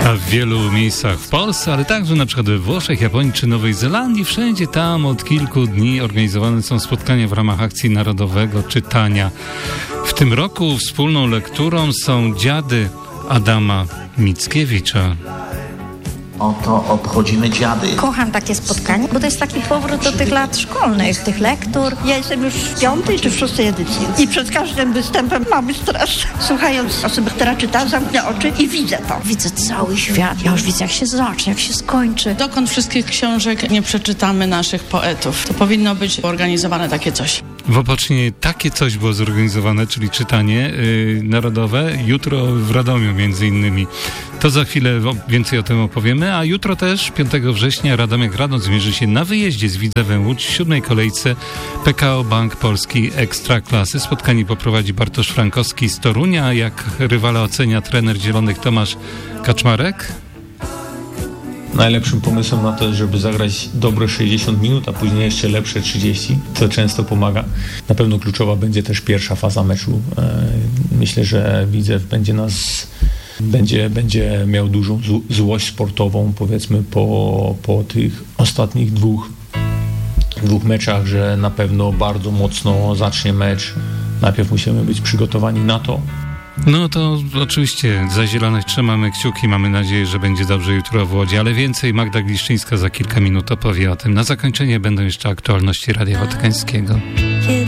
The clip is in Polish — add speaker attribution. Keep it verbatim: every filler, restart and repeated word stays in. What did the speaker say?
Speaker 1: A w wielu miejscach w Polsce, ale także na przykład we Włoszech, Japonii czy Nowej Zelandii, wszędzie tam od kilku dni organizowane są spotkania w ramach akcji narodowego czytania. W tym roku wspólną lekturą są Dziady Adama Mickiewicza.
Speaker 2: Oto obchodzimy dziady.
Speaker 3: Kocham takie spotkanie, bo to jest taki powrót do tych lat szkolnych, tych lektur.
Speaker 4: Ja jestem już w piątej czy w szóstej edycji i przed każdym występem mamy stres. Słuchając osoby, która czyta, zamknę oczy i widzę to.
Speaker 3: Widzę cały świat. Ja już widzę, jak się zacznie, jak się skończy.
Speaker 5: Dokąd wszystkich książek nie przeczytamy naszych poetów. To powinno być organizowane takie coś.
Speaker 1: W Opocznie takie coś było zorganizowane, czyli czytanie yy, narodowe. Jutro w Radomiu między innymi. To za chwilę więcej o tym opowiemy, a jutro też, piątego września, Radomiak Radom zmierzy się na wyjeździe z Widzewem Łódź w siódmej kolejce P K O Bank Polski Ekstraklasy. Spotkanie poprowadzi Bartosz Frankowski z Torunia. Jak rywala ocenia trener Zielonych Tomasz Kaczmarek?
Speaker 6: Najlepszym pomysłem na to jest, żeby zagrać dobre sześćdziesiąt minut, a później jeszcze lepsze trzydzieści. To często pomaga. Na pewno kluczowa będzie też pierwsza faza meczu. Myślę, że Widzew będzie nas... Będzie, będzie miał dużą złość sportową, powiedzmy, po, po tych ostatnich dwóch, dwóch meczach, że na pewno bardzo mocno zacznie mecz. Najpierw musimy być przygotowani na to.
Speaker 1: No to oczywiście za Zielonych trzymamy kciuki, mamy nadzieję, że będzie dobrze jutro w Łodzi, ale więcej Magda Gliszczyńska za kilka minut opowie o tym. Na zakończenie będą jeszcze aktualności Radia Watykańskiego.